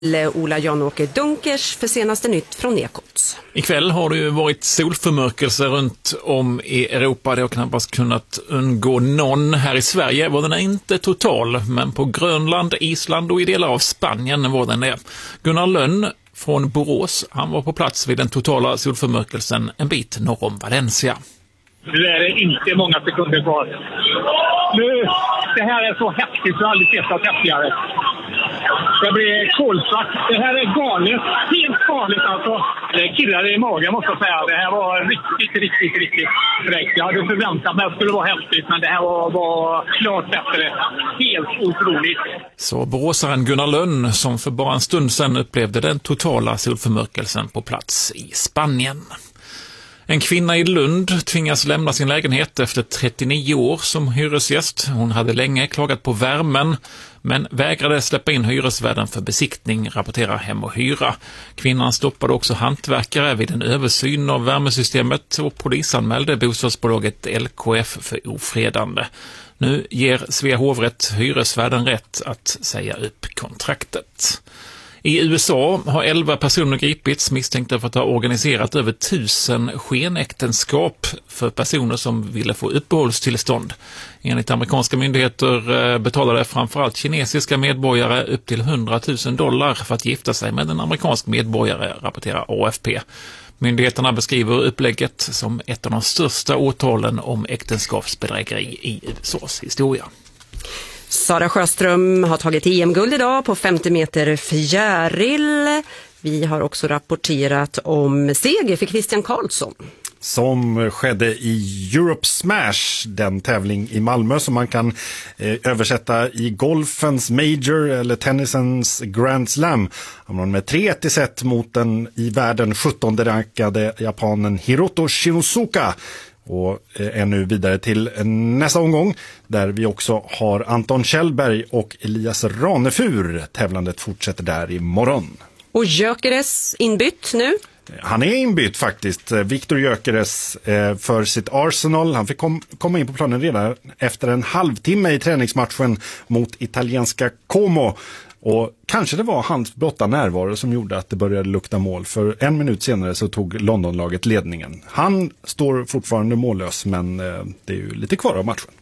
Ola Jan-Åke Dunkers för senaste nytt från Ekots. Ikväll har det ju varit solförmörkelse runt om i Europa. Det har knappast kunnat undgå någon. Här i Sverige var den inte total, men på Grönland, Island och i delar av Spanien var den det. Gunnar Lönn från Borås, han var på plats vid den totala solförmörkelsen en bit norr om Valencia. Nu är det inte många sekunder kvar. Det här är så häftigt, så jag har aldrig sett något häftigare. Det blir kolsvart. Det här är galet. Helt galet alltså. Det kirrade i magen måste jag säga. Det här var riktigt fräckt. Jag hade förväntat mig att det skulle vara häftigt, men det här var klart bättre. Helt otroligt. Så boråsaren Gunnar Lönn som för bara en stund sedan upplevde den totala solförmörkelsen på plats i Spanien. En kvinna i Lund tvingas lämna sin lägenhet efter 39 år som hyresgäst. Hon hade länge klagat på värmen, men vägrade släppa in hyresvärden för besiktning, rapporterar Hem och Hyra. Kvinnan stoppade också hantverkare vid en översyn av värmesystemet och polisanmälde bostadsbolaget LKF för ofredande. Nu ger Svea hovrätt hyresvärden rätt att säga upp kontraktet. I USA har 11 personer gripits misstänkta för att ha organiserat över 1000 skenäktenskap för personer som ville få uppehållstillstånd. Enligt amerikanska myndigheter betalade framförallt kinesiska medborgare upp till $100,000 för att gifta sig med en amerikansk medborgare, rapporterar AFP. Myndigheterna beskriver upplägget som ett av de största åtalen om äktenskapsbedrägeri i USAs historia. Sara Sjöström har tagit EM-guld idag på 50 meter fjäril. Vi har också rapporterat om seger för Christian Karlsson. Som skedde i Europe Smash, den tävling i Malmö som man kan översätta i golfens Major eller tennisens Grand Slam. Han var med 3-1 i set mot den i världen 17:e rankade japanen Hiroto Shinosuka. Och är nu vidare till nästa omgång där vi också har Anton Kjellberg och Elias Ranefur. Tävlandet fortsätter där imorgon. Och Gyökeres inbytt nu? Han är inbytt faktiskt. Viktor Gyökeres för sitt Arsenal. Han fick komma in på planen redan efter en halvtimme i träningsmatchen mot italienska Como. Och kanske det var hans blotta närvaro som gjorde att det började lukta mål. För en minut senare så tog Londonlaget ledningen. Han står fortfarande mållös, men det är ju lite kvar av matchen.